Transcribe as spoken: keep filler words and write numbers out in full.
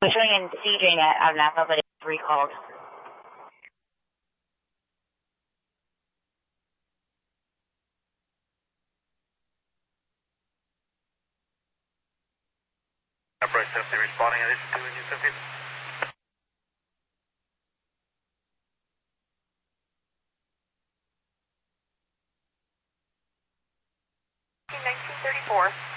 We're showing in sieging at out of Napa, but it's recalled. Upright seventy responding at issue two, engine seventy. nineteen thirty-four.